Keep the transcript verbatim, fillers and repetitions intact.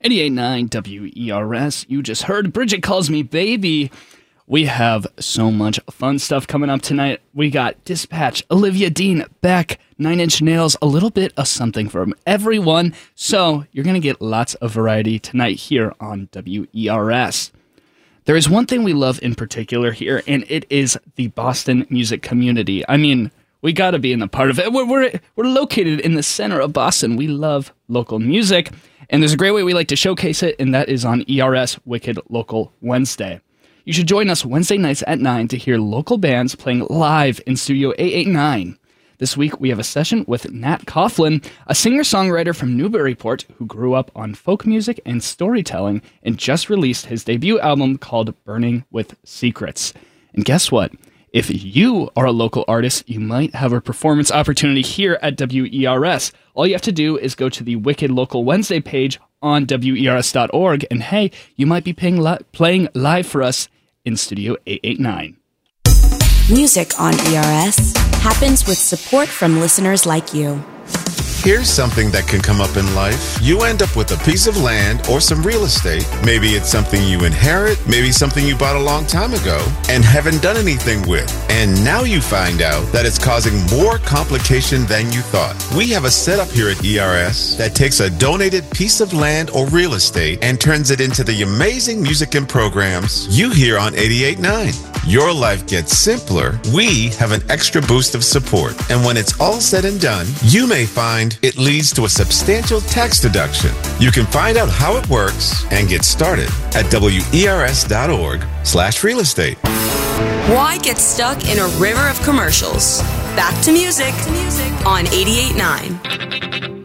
eighty-eight point nine W E R S. You just heard Bridget Calls Me Baby. We have so much fun stuff coming up tonight. We got Dispatch, Olivia Dean, Beck, Nine Inch Nails, a little bit of something from everyone. So you're going to get lots of variety tonight here on W E R S. There is one thing we love in particular here, and it is the Boston music community. I mean, we got to be in the part of it. We're, we're, we're located in the center of Boston. We love local music, and there's a great way we like to showcase it, and that is on E R S Wicked Local Wednesday. You should join us Wednesday nights at nine to hear local bands playing live in Studio eight eighty-nine. This week, we have a session with Nat Coughlin, a singer-songwriter from Newburyport who grew up on folk music and storytelling and just released his debut album called Burning with Secrets. And guess what? If you are a local artist, you might have a performance opportunity here at W E R S. All you have to do is go to the Wicked Local Wednesday page on W E R S dot org, and hey, you might be paying li- playing live for us in Studio eight eighty-nine. Music on E R S happens with support from listeners like you. Here's something that can come up in life. You end up with a piece of land or some real estate. Maybe it's something you inherit, maybe something you bought a long time ago and haven't done anything with. And now you find out that it's causing more complication than you thought. We have a setup here at E R S that takes a donated piece of land or real estate and turns it into the amazing music and programs you hear on eighty-eight point nine. Your life gets simpler. We have an extra boost of support. And when it's all said and done, you may find it leads to a substantial tax deduction. You can find out how it works and get started at W E R S dot org slash real estate. Why get stuck in a river of commercials? Back to music, to music. On eighty-eight point nine.